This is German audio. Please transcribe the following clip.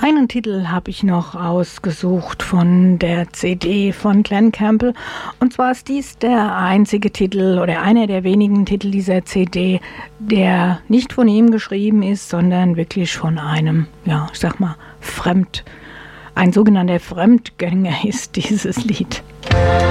Einen Titel habe ich noch ausgesucht von der CD von Glen Campbell. Und zwar ist dies der einzige Titel oder einer der wenigen Titel dieser CD, der nicht von ihm geschrieben ist, sondern wirklich von einem, ja, ich sag mal, ein sogenannter Fremdgänger ist dieses Lied.